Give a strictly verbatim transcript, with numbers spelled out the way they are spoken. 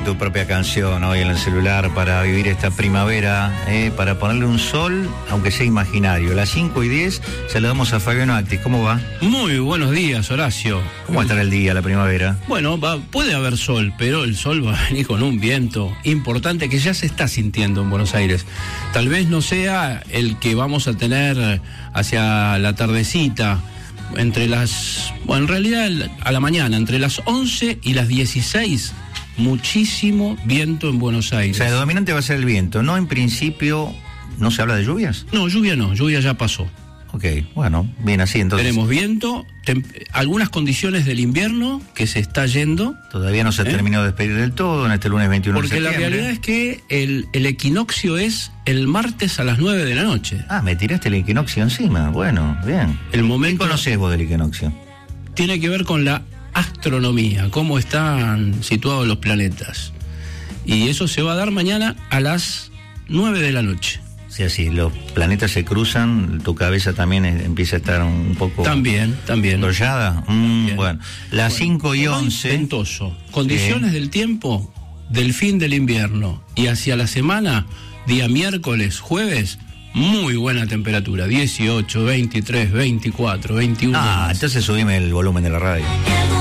tu propia canción hoy en el celular para vivir esta primavera, eh, para ponerle un sol, aunque sea imaginario. A las cinco y diez saludamos a Fabiano Actis. ¿Cómo va? Muy buenos días, Horacio. ¿Cómo va a estar el día, la primavera? Bueno, va, puede haber sol, pero el sol va a venir con un viento importante que ya se está sintiendo en Buenos Aires. Tal vez no sea el que vamos a tener hacia la tardecita, entre las... Bueno, en realidad a la mañana, entre las once y las dieciséis, muchísimo viento en Buenos Aires. O sea, el dominante va a ser el viento. ¿No, en principio, no se habla de lluvias? No, lluvia no, lluvia ya pasó. Ok, bueno, bien así entonces. Tenemos viento, tem- algunas condiciones del invierno que se está yendo. Todavía no se ha ¿Eh? terminado de despedir del todo en este lunes veintiuno Porque de la septiembre. realidad es que el, el equinoccio es el martes a las nueve de la noche. Ah, me tiraste el equinoccio encima. Bueno, bien. El ¿Qué momento conocés vos del equinoccio? tiene que ver con la astronomía, cómo están situados los planetas. Y eso se va a dar mañana a las nueve de la noche. O sea, si los planetas se cruzan, tu cabeza también es- empieza a estar un poco... También, también. ¿Enrollada? Mm, Bien. bueno, las cinco y once... Ventoso. Condiciones del tiempo del fin del invierno y hacia la semana, día miércoles, jueves, muy buena temperatura, dieciocho, veintitrés, veinticuatro, veintiuno. Ah, entonces subime el volumen de la radio.